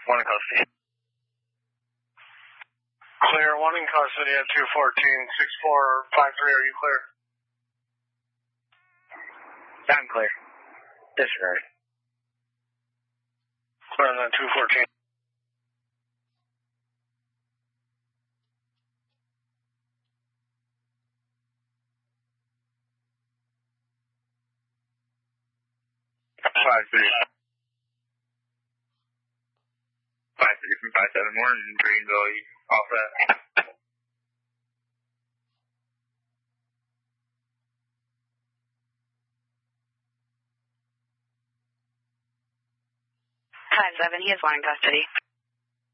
One in custody. Clear, one in custody at 214-6453. Are you clear? I'm clear. Disregard. Clear on that 214. Five three from 57 more in Greenville. All set. Five 7. He is one in custody.